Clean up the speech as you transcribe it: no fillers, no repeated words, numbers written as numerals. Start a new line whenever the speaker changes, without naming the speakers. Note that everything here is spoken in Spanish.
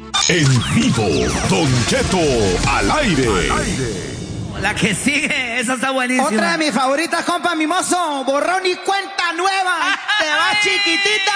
En vivo, Don Cheto al aire.
La que sigue, esa está buenísima.
Otra de mis favoritas, compa mimoso. Borrón y cuenta nueva. Te va chiquitita.